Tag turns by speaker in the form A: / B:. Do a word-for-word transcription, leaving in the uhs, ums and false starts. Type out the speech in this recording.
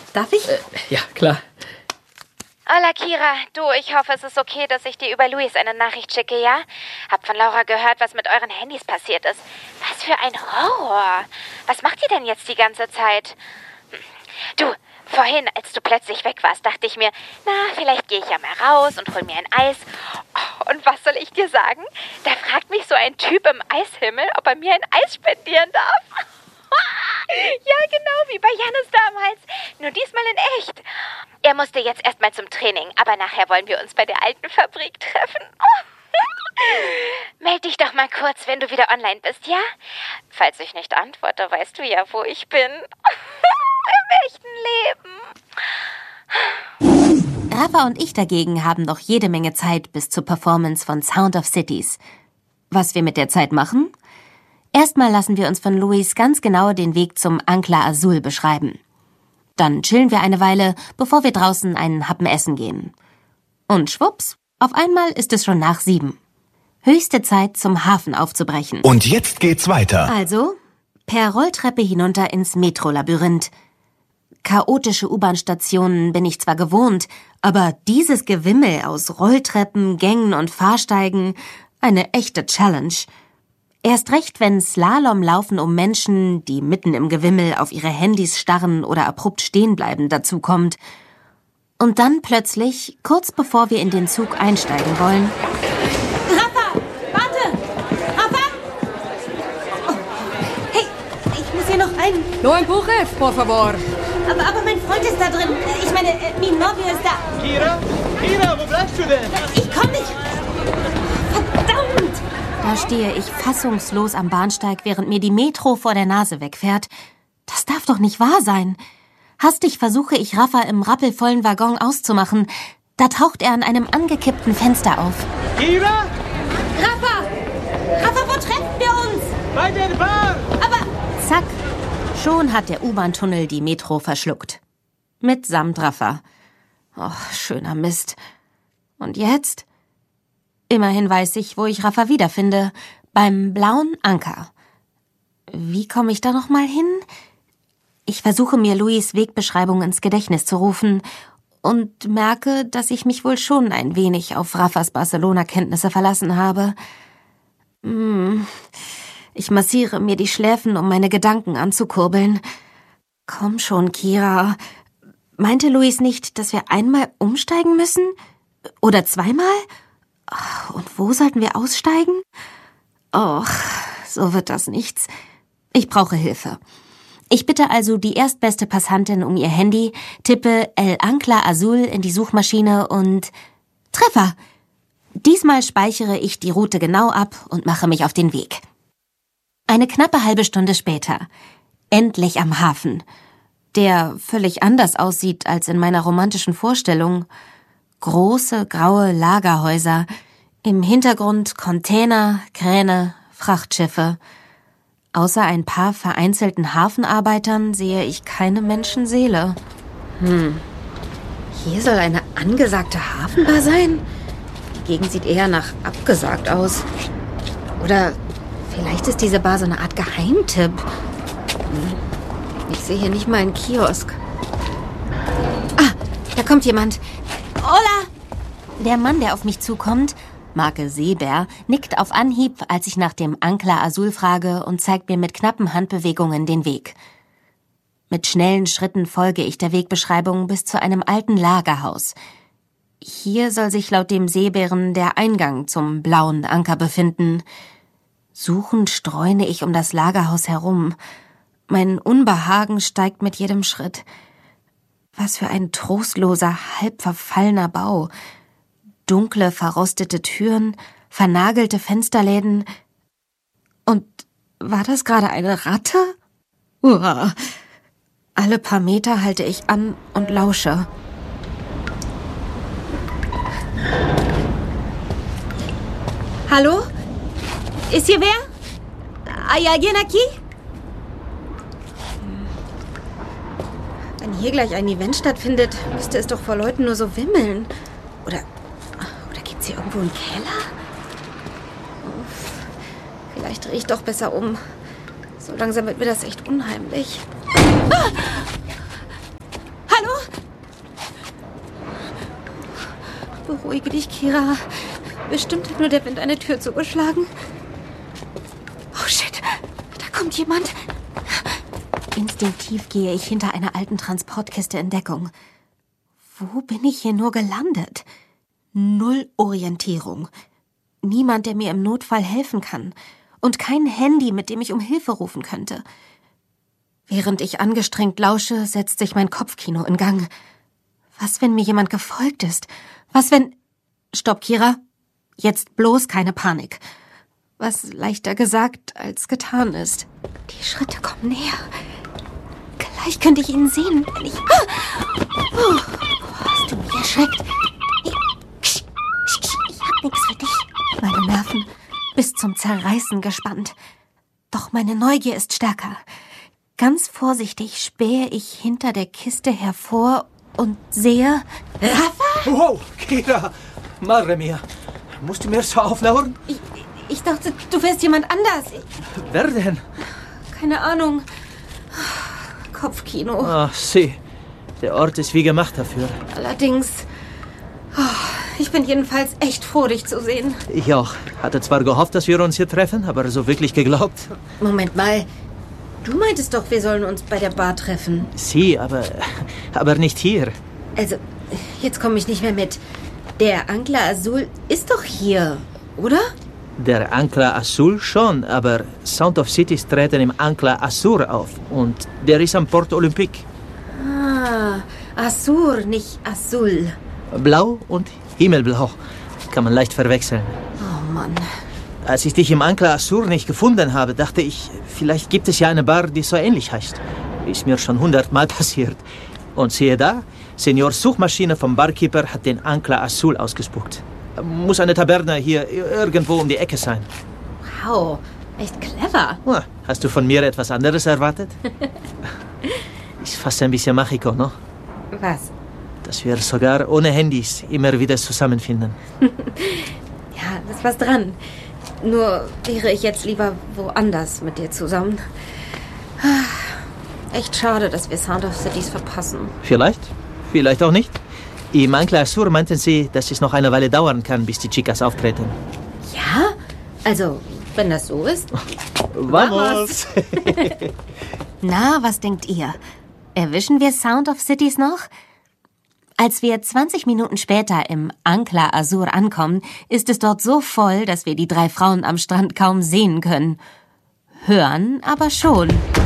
A: Darf ich?
B: Äh, ja, klar.
C: Hola, Kira. Du, ich hoffe, es ist okay, dass ich dir über Luis eine Nachricht schicke, ja? Hab von Laura gehört, was mit euren Handys passiert ist. Was für ein Horror. Was macht ihr denn jetzt die ganze Zeit? Du, vorhin, als du plötzlich weg warst, dachte ich mir, na, vielleicht gehe ich ja mal raus und hol mir ein Eis. Oh, und was soll ich dir sagen? Da fragt mich so ein Typ im Eishimmel, ob er mir ein Eis spendieren darf. Ja, genau, wie bei Jannis damals. Nur diesmal in echt. Er musste jetzt erstmal zum Training, aber nachher wollen wir uns bei der alten Fabrik treffen. Meld dich doch mal kurz, wenn du wieder online bist, ja? Falls ich nicht antworte, weißt du ja, wo ich bin. Im echten Leben.
D: Rafa und ich dagegen haben noch jede Menge Zeit bis zur Performance von Sound of Cities. Was wir mit der Zeit machen? Erstmal lassen wir uns von Luis ganz genau den Weg zum Ancla Azul beschreiben. Dann chillen wir eine Weile, bevor wir draußen einen Happen essen gehen. Und schwupps, auf einmal ist es schon nach sieben. Höchste Zeit, zum Hafen aufzubrechen.
E: Und jetzt geht's weiter.
D: Also, per Rolltreppe hinunter ins Metro-Labyrinth. Chaotische U-Bahn-Stationen bin ich zwar gewohnt, aber dieses Gewimmel aus Rolltreppen, Gängen und Fahrsteigen, eine echte Challenge. Erst recht, wenn Slalom laufen um Menschen, die mitten im Gewimmel auf ihre Handys starren oder abrupt stehen bleiben, dazukommt. Und dann plötzlich, kurz bevor wir in den Zug einsteigen wollen...
A: Rafa! Warte! Rafa! Oh. Hey, ich muss hier noch rein.
B: No empujes, por favor.
A: Aber, aber mein Freund ist da drin. Ich meine, äh, mein Novio ist da.
F: Kira? Kira, wo bleibst du denn?
A: Ich komm nicht. Verdammt!
D: Da stehe ich fassungslos am Bahnsteig, während mir die Metro vor der Nase wegfährt. Das darf doch nicht wahr sein. Hastig versuche ich, Rafa im rappelvollen Waggon auszumachen. Da taucht er an einem angekippten Fenster auf.
F: Kira?
A: Rafa! Rafa, wo treffen wir uns?
F: Bei der Bar!
A: Aber...
D: Zack, schon hat der U-Bahn-Tunnel die Metro verschluckt. Mitsamt Rafa. Och, schöner Mist. Und jetzt? Immerhin weiß ich, wo ich Rafa wiederfinde. Beim Blauen Anker. Wie komme ich da noch mal hin? Ich versuche mir Luis Wegbeschreibung ins Gedächtnis zu rufen und merke, dass ich mich wohl schon ein wenig auf Rafas Barcelona-Kenntnisse verlassen habe. Hm. Ich massiere mir die Schläfen, um meine Gedanken anzukurbeln. Komm schon, Kira. Meinte Luis nicht, dass wir einmal umsteigen müssen? Oder zweimal? Und wo sollten wir aussteigen? Och, so wird das nichts. Ich brauche Hilfe. Ich bitte also die erstbeste Passantin um ihr Handy, tippe El Ancla Azul in die Suchmaschine und... Treffer! Diesmal speichere ich die Route genau ab und mache mich auf den Weg. Eine knappe halbe Stunde später. Endlich am Hafen. Der völlig anders aussieht als in meiner romantischen Vorstellung. Große, graue Lagerhäuser. Im Hintergrund Container, Kräne, Frachtschiffe. Außer ein paar vereinzelten Hafenarbeitern sehe ich keine Menschenseele.
A: Hm. Hier soll eine angesagte Hafenbar sein? Die Gegend sieht eher nach abgesagt aus. Oder vielleicht ist diese Bar so eine Art Geheimtipp. Ich sehe hier nicht mal einen Kiosk. Ah, da kommt jemand. Hola!
D: Der Mann, der auf mich zukommt, Marke Seebär, nickt auf Anhieb, als ich nach dem Ancla Azul frage und zeigt mir mit knappen Handbewegungen den Weg. Mit schnellen Schritten folge ich der Wegbeschreibung bis zu einem alten Lagerhaus. Hier soll sich laut dem Seebären der Eingang zum Blauen Anker befinden. Suchend streune ich um das Lagerhaus herum. Mein Unbehagen steigt mit jedem Schritt. Was für ein trostloser, halb verfallener Bau. Dunkle, verrostete Türen, vernagelte Fensterläden. Und war das gerade eine Ratte? Uah. Alle paar Meter halte ich an und lausche.
A: Hallo? Ist hier wer? ¿Hay alguien aquí?
D: Wenn hier gleich ein Event stattfindet, müsste es doch vor Leuten nur so wimmeln. Oder, oder gibt's hier irgendwo einen Keller? Vielleicht drehe ich doch besser um. So langsam wird mir das echt unheimlich.
A: Ah! Hallo? Beruhige dich, Kira. Bestimmt hat nur der Wind eine Tür zugeschlagen. Oh shit, da kommt jemand.
D: Instinktiv gehe ich hinter einer alten Transportkiste in Deckung. Wo bin ich hier nur gelandet? Null Orientierung. Niemand, der mir im Notfall helfen kann. Und kein Handy, mit dem ich um Hilfe rufen könnte. Während ich angestrengt lausche, setzt sich mein Kopfkino in Gang. Was, wenn mir jemand gefolgt ist? Was, wenn... Stopp, Kira. Jetzt bloß keine Panik. Was leichter gesagt als getan ist.
A: Die Schritte kommen näher. Gleich könnte ich ihn sehen, wenn ich... Oh, hast du mich erschreckt? Ich, ich hab nichts für dich.
D: Meine Nerven bis zum Zerreißen gespannt. Doch meine Neugier ist stärker. Ganz vorsichtig spähe ich hinter der Kiste hervor und sehe...
A: Rafa?
F: Wow, Kira, madre mia. Musst du mir so auflauern?
A: Ich, ich dachte, du wärst jemand anders. Ich,
F: Wer denn?
A: keine Ahnung. Kopfkino.
F: Ach, sieh. Der Ort ist wie gemacht dafür.
A: Allerdings... Oh, ich bin jedenfalls echt froh, dich zu sehen.
F: Ich auch. Hatte zwar gehofft, dass wir uns hier treffen, aber so wirklich geglaubt.
A: Moment mal. Du meintest doch, wir sollen uns bei der Bar treffen.
F: Sie, aber... aber nicht hier.
A: Also, jetzt komme ich nicht mehr mit. Der Ancla Azul ist doch hier, oder?
F: Der Ancla Azul schon, aber Sound of Cities treten im Ancla Azur auf. Und der ist am Port Olympique.
A: Ah, Azur, nicht Azul.
F: Blau und Himmelblau. Kann man leicht verwechseln.
A: Oh Mann.
F: Als ich dich im Ancla Azur nicht gefunden habe, dachte ich, vielleicht gibt es ja eine Bar, die so ähnlich heißt. Ist mir schon hundertmal passiert. Und siehe da, Senior Suchmaschine vom Barkeeper hat den Ancla Azul ausgespuckt. Muss eine Taverne hier irgendwo um die Ecke sein.
A: Wow, echt clever.
F: Oh, hast du von mir etwas anderes erwartet? Ist fast ein bisschen Machiko, no?
A: Was?
F: Dass wir sogar ohne Handys immer wieder zusammenfinden.
A: Ja, da ist was dran. Nur wäre ich jetzt lieber woanders mit dir zusammen. Echt schade, dass wir Sound of Cities verpassen.
F: Vielleicht, vielleicht auch nicht. Im Ancla Azur meinten sie, dass es noch eine Weile dauern kann, bis die Chicas auftreten.
A: Ja? Also, wenn das so ist.
F: Vamos!
D: Na, was denkt ihr? Erwischen wir Sound of Cities noch? Als wir zwanzig Minuten später im Ancla Azur ankommen, ist es dort so voll, dass wir die drei Frauen am Strand kaum sehen können. Hören aber schon.